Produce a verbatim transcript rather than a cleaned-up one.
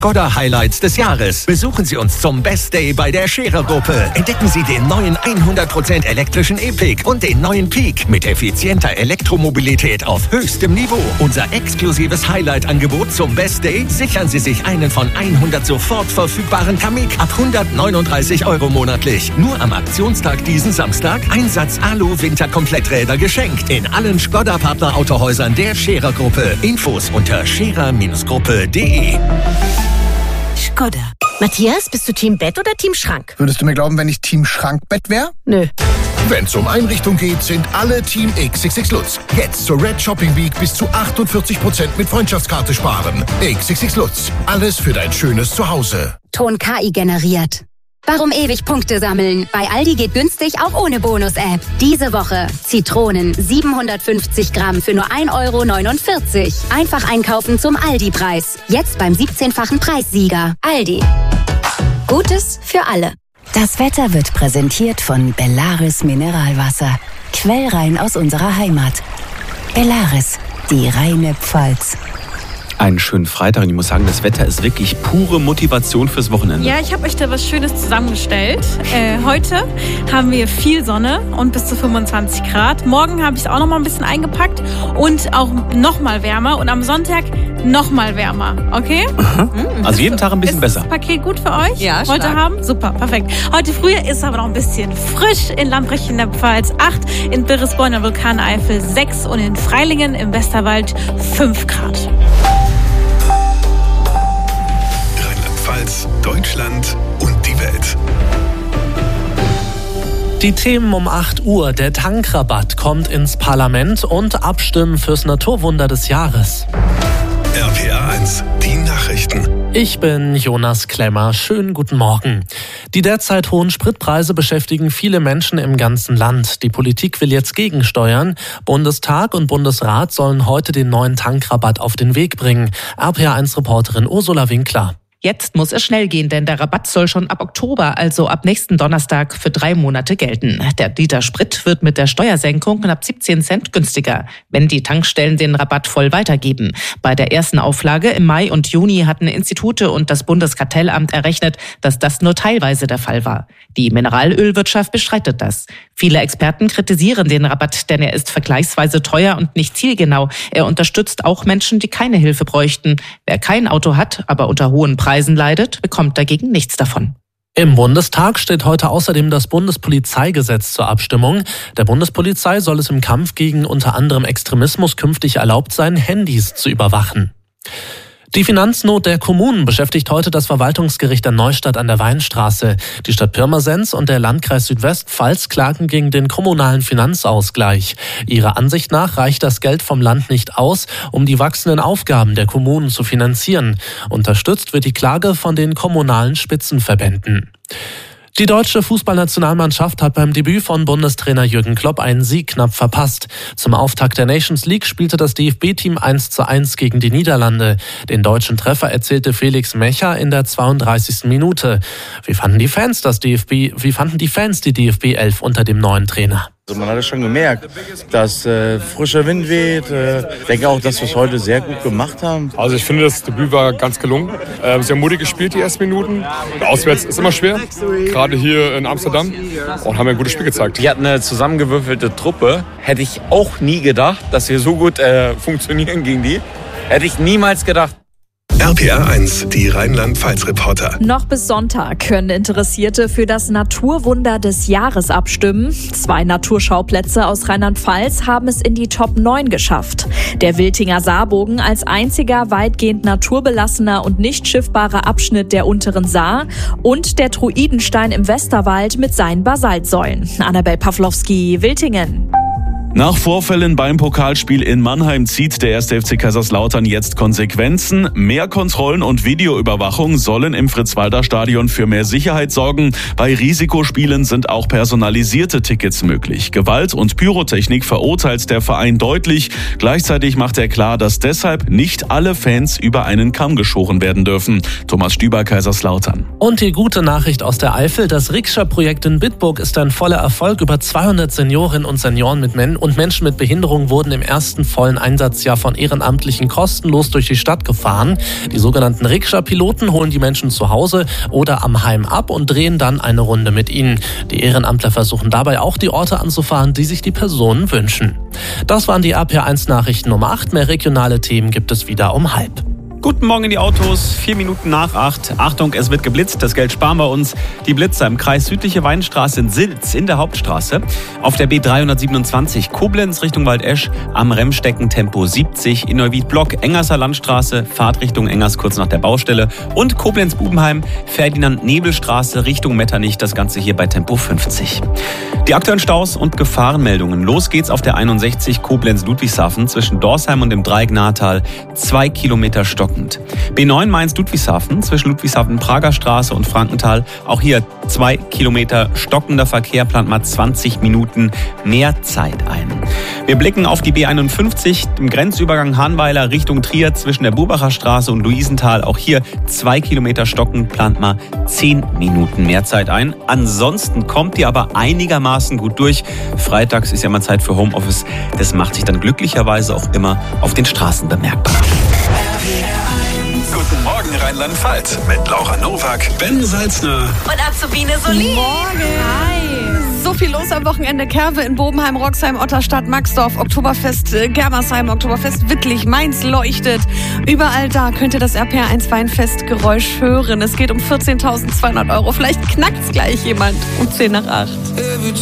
Skoda Highlights des Jahres. Besuchen Sie uns zum Best Day bei der Scherer-Gruppe. Entdecken Sie den neuen hundert Prozent elektrischen E-Pick und den neuen Peak mit effizienter Elektromobilität auf höchstem Niveau. Unser exklusives Highlight-Angebot zum Best Day: sichern Sie sich einen von hundert sofort verfügbaren Kamiq ab hundertneununddreißig Euro monatlich. Nur am Aktionstag diesen Samstag Einsatz Alu-Winterkompletträder geschenkt. In allen Skoda-Partner-Autohäusern der Scherer-Gruppe. Infos unter scherer Gruppe punkt de. Skoda. Matthias, bist du Team Bett oder Team Schrank? Würdest du mir glauben, wenn ich Team Schrankbett wäre? Nö. Wenn es um Einrichtung geht, sind alle Team X X X Lutz. Jetzt zur Red Shopping Week bis zu achtundvierzig Prozent mit Freundschaftskarte sparen. X X X Lutz. Alles für dein schönes Zuhause. Ton K I generiert. Warum ewig Punkte sammeln? Bei Aldi geht günstig auch ohne Bonus-App. Diese Woche Zitronen siebenhundertfünfzig Gramm für nur ein Euro neunundvierzig. Einfach einkaufen zum Aldi-Preis. Jetzt beim siebzehnfachen Preissieger. Aldi. Gutes für alle. Das Wetter wird präsentiert von Bellaris Mineralwasser. Quellrein aus unserer Heimat. Bellaris, die reine Pfalz. Einen schönen Freitag und ich muss sagen, das Wetter ist wirklich pure Motivation fürs Wochenende. Ja, ich habe euch da was Schönes zusammengestellt. Äh, heute haben wir viel Sonne und bis zu fünfundzwanzig Grad. Morgen habe ich es auch noch mal ein bisschen eingepackt und auch noch mal wärmer. Und am Sonntag noch mal wärmer, okay? Mhm. Also jeden Tag ein bisschen ist besser. Ist das Paket gut für euch? Ja, heute stark. haben? Super, perfekt. Heute früh ist es aber noch ein bisschen frisch in Lamprecht in der Pfalz. acht, in Birresborn in der Vulkaneifel sechs und in Freilingen im Westerwald fünf Grad. Rheinland-Pfalz, Deutschland und die Welt. Die Themen um acht Uhr. Der Tankrabatt kommt ins Parlament und Abstimmen fürs Naturwunder des Jahres. R P A eins, die Nachrichten. Ich bin Jonas Klemmer. Schönen guten Morgen. Die derzeit hohen Spritpreise beschäftigen viele Menschen im ganzen Land. Die Politik will jetzt gegensteuern. Bundestag und Bundesrat sollen heute den neuen Tankrabatt auf den Weg bringen. R P A eins Reporterin Ursula Winkler. Jetzt muss es schnell gehen, denn der Rabatt soll schon ab Oktober, also ab nächsten Donnerstag, für drei Monate gelten. Der Liter Sprit wird mit der Steuersenkung knapp siebzehn Cent günstiger, wenn die Tankstellen den Rabatt voll weitergeben. Bei der ersten Auflage im Mai und Juni hatten Institute und das Bundeskartellamt errechnet, dass das nur teilweise der Fall war. Die Mineralölwirtschaft bestreitet das. Viele Experten kritisieren den Rabatt, denn er ist vergleichsweise teuer und nicht zielgenau. Er unterstützt auch Menschen, die keine Hilfe bräuchten. Wer kein Auto hat, aber unter hohen Preisen leidet, bekommt dagegen nichts davon. Im Bundestag steht heute außerdem das Bundespolizeigesetz zur Abstimmung. Der Bundespolizei soll es im Kampf gegen unter anderem Extremismus künftig erlaubt sein, Handys zu überwachen. Die Finanznot der Kommunen beschäftigt heute das Verwaltungsgericht der Neustadt an der Weinstraße. Die Stadt Pirmasens und der Landkreis Südwestpfalz klagen gegen den kommunalen Finanzausgleich. Ihrer Ansicht nach reicht das Geld vom Land nicht aus, um die wachsenden Aufgaben der Kommunen zu finanzieren. Unterstützt wird die Klage von den kommunalen Spitzenverbänden. Die deutsche Fußballnationalmannschaft hat beim Debüt von Bundestrainer Jürgen Klopp einen Sieg knapp verpasst. Zum Auftakt der Nations League spielte das D F B-Team eins zu eins gegen die Niederlande. Den deutschen Treffer erzielte Felix Mecha in der zweiunddreißigsten Minute. Wie fanden die Fans das D F B? Wie fanden die Fans die D F B elf unter dem neuen Trainer? Also man hat es schon gemerkt, dass äh, frischer Wind weht. Äh, ich denke auch, dass wir es heute sehr gut gemacht haben. Also ich finde, das Debüt war ganz gelungen. Äh, sehr mutig gespielt, die ersten Minuten. Auswärts ist immer schwer, gerade hier in Amsterdam. Und haben ein gutes Spiel gezeigt. Wir hatten eine zusammengewürfelte Truppe. Hätte ich auch nie gedacht, dass wir so gut äh, funktionieren gegen die. Hätte ich niemals gedacht. R P A eins, die Rheinland-Pfalz-Reporter. Noch bis Sonntag können Interessierte für das Naturwunder des Jahres abstimmen. Zwei Naturschauplätze aus Rheinland-Pfalz haben es in die Top neun geschafft. Der Wiltinger Saarbogen als einziger weitgehend naturbelassener und nicht schiffbarer Abschnitt der unteren Saar und der Druidenstein im Westerwald mit seinen Basaltsäulen. Annabel Pawlowski, Wiltingen. Nach Vorfällen beim Pokalspiel in Mannheim zieht der erste F C Kaiserslautern jetzt Konsequenzen. Mehr Kontrollen und Videoüberwachung sollen im Fritz-Walter-Stadion für mehr Sicherheit sorgen. Bei Risikospielen sind auch personalisierte Tickets möglich. Gewalt und Pyrotechnik verurteilt der Verein deutlich. Gleichzeitig macht er klar, dass deshalb nicht alle Fans über einen Kamm geschoren werden dürfen. Thomas Stüber, Kaiserslautern. Und die gute Nachricht aus der Eifel: Das Rikscha-Projekt in Bitburg ist ein voller Erfolg. Über zweihundert Seniorinnen und Senioren mit Men- und Menschen mit Behinderung wurden im ersten vollen Einsatzjahr von Ehrenamtlichen kostenlos durch die Stadt gefahren. Die sogenannten Rikscha-Piloten holen die Menschen zu Hause oder am Heim ab und drehen dann eine Runde mit ihnen. Die Ehrenamtler versuchen dabei auch die Orte anzufahren, die sich die Personen wünschen. Das waren die R P R eins Nachrichten Nummer acht. Mehr regionale Themen gibt es wieder um halb. Guten Morgen in die Autos, vier Minuten nach acht. Achtung, es wird geblitzt, das Geld sparen wir uns. Die Blitzer im Kreis Südliche Weinstraße in Silz in der Hauptstraße. Auf der B dreihundertsiebenundzwanzig Koblenz Richtung Waldesch am Remmstecken Tempo siebzig. In Neuwied-Block Engerser Landstraße, Fahrtrichtung Engers kurz nach der Baustelle. Und Koblenz-Bubenheim Ferdinand-Nebel-Straße Richtung Metternich, das Ganze hier bei Tempo fünfzig. Die aktuellen Staus und Gefahrenmeldungen. Los geht's auf der einundsechzig Koblenz-Ludwigshafen zwischen Dorsheim und dem Dreieck Nahtal. Zwei Kilometer stockend. B neun Mainz-Ludwigshafen zwischen Ludwigshafen-Prager Straße und Frankenthal. Auch hier zwei Kilometer stockender Verkehr, plant mal zwanzig Minuten mehr Zeit ein. Wir blicken auf die B einundfünfzig im Grenzübergang Hahnweiler Richtung Trier zwischen der Burbacher Straße und Luisenthal. Auch hier zwei Kilometer stockend, plant mal zehn Minuten mehr Zeit ein. Ansonsten kommt ihr aber einigermaßen gut durch. Freitags ist ja mal Zeit für Homeoffice. Das macht sich dann glücklicherweise auch immer auf den Straßen bemerkbar. Guten Morgen Rheinland-Pfalz mit Laura Nowak, Ben Salzner Und Azubine Solin. Morgen. Hi. So viel los am Wochenende. Kerve in Bobenheim, Roxheim, Otterstadt, Maxdorf, Oktoberfest, Germersheim, Oktoberfest, Wittlich, Mainz leuchtet. Überall da könnt ihr das R P R eins Weinfest-Geräusch hören. Es geht um vierzehntausendzweihundert Euro. Vielleicht knackt's gleich jemand um zehn nach acht.